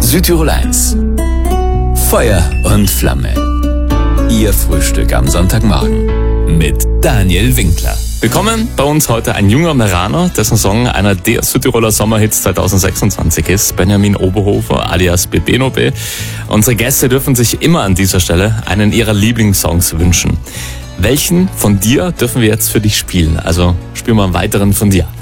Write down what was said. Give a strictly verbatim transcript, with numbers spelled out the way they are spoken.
Südtirol eins. Feuer und Flamme. Ihr Frühstück am Sonntagmorgen mit Daniel Winkler. Willkommen bei uns heute ein junger Meraner, dessen Song einer der Südtiroler Sommerhits zweitausendsechsundzwanzig ist, Benjamin Oberhofer alias Bebenobe. Unsere Gäste dürfen sich immer an dieser Stelle einen ihrer Lieblingssongs wünschen. Welchen von dir dürfen wir jetzt für dich spielen? Also spielen wir einen weiteren von dir.